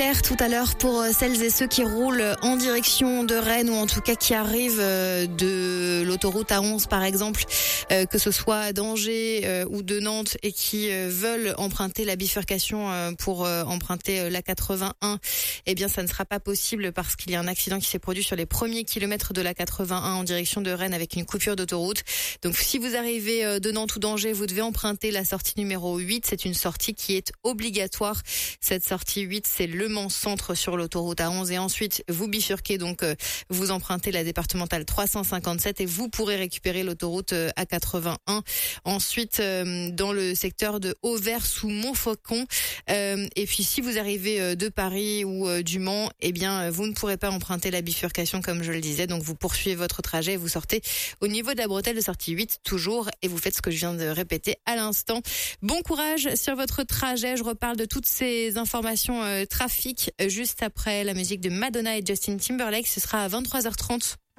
Claire, tout à l'heure, pour celles et ceux qui roulent en direction de Rennes ou en tout cas qui arrivent de l'autoroute A11 par exemple, que ce soit d'Angers ou de Nantes et qui veulent emprunter la bifurcation pour emprunter la 81, eh bien ça ne sera pas possible parce qu'il y a un accident qui s'est produit sur les premiers kilomètres de la 81 en direction de Rennes avec une coupure d'autoroute. Donc si vous arrivez de Nantes ou d'Angers, vous devez emprunter la sortie numéro 8. C'est une sortie qui est obligatoire. Cette sortie 8, c'est Le Mans Centre sur l'autoroute A11 et ensuite vous bifurquez, donc vous empruntez la départementale 357 et vous pourrez récupérer l'autoroute A81. Ensuite dans le secteur de Auvers sous Montfaucon. Et puis si vous arrivez de Paris ou du Mans, eh bien vous ne pourrez pas emprunter la bifurcation comme je le disais. Donc vous poursuivez votre trajet et vous sortez au niveau de la bretelle de sortie 8 toujours et vous faites ce que je viens de répéter à l'instant. Bon courage sur votre trajet. Je reparle de toutes ces informations trafic juste après la musique de Madonna et Justin Timberlake. Ce sera à 23h30.